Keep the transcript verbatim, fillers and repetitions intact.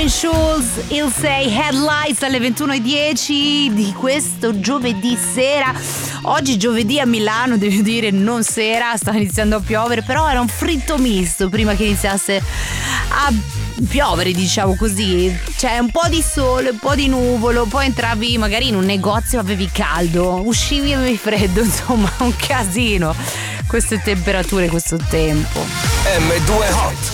Ken Schulz, Il sei Headlights alle ventuno e dieci di questo giovedì sera. Oggi giovedì a Milano, devo dire, non sera, sta iniziando a piovere, però era un fritto misto prima che iniziasse a piovere, diciamo così. C'è un po' di sole, un po' di nuvolo, poi entravi magari in un negozio, avevi caldo, uscivi e avevi freddo, insomma un casino queste temperature, questo tempo. emme due Hot